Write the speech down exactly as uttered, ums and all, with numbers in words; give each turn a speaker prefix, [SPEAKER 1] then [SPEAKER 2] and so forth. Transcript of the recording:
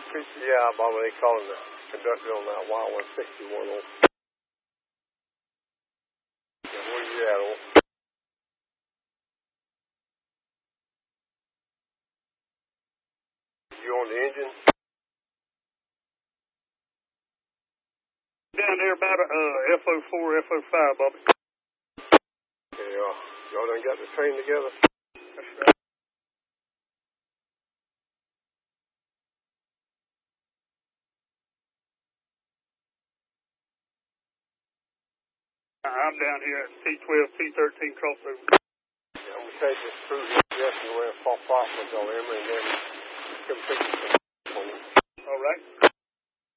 [SPEAKER 1] Yeah, Bobby, they calling the conductor on that Y one sixty-one on. Yeah, where you at, on? You on the engine?
[SPEAKER 2] Down there about uh, F O four, F O five, Bobby.
[SPEAKER 1] Okay, uh, y'all done got the train together?
[SPEAKER 2] That's right. I'm down here at T twelve, T thirteen crossover.
[SPEAKER 1] Yeah, I'm gonna take this through here, yes, and we're gonna pop off with y'all, Emma, and then come pick you.
[SPEAKER 2] All right.